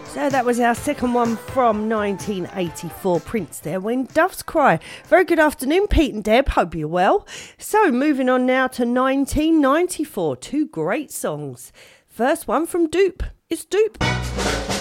So that was our second one from 1984, Prince there, When Doves Cry. Very good afternoon, Pete and Deb, hope you're well. So moving on now to 1994, two great songs. First one from Dupe, it's Dupe.